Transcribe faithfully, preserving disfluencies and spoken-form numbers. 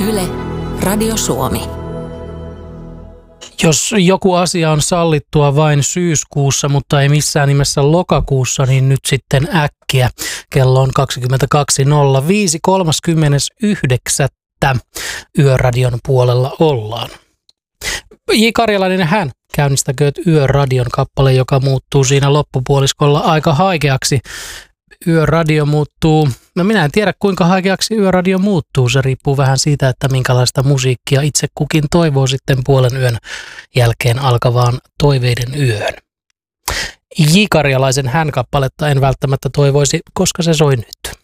Yle, Radio Suomi. Jos joku asia on sallittua vain syyskuussa, mutta ei missään nimessä lokakuussa, niin nyt sitten äkkiä. Kello on kaksikymmentäkaksi nolla viisi kolmaskymmenesyhdeksäs Yöradion puolella ollaan. J. Karjalainen ja hän käynnistäkööt Yöradion kappale, joka muuttuu siinä loppupuoliskolla aika haikeaksi. Yöradio muuttuu, no minä en tiedä kuinka haikeaksi Yöradio muuttuu, se riippuu vähän siitä, että minkälaista musiikkia itse kukin toivoo sitten puolen yön jälkeen alkavaan toiveiden yöhön. J. Karjalaisen hän kappaletta en välttämättä toivoisi, koska se soi nyt.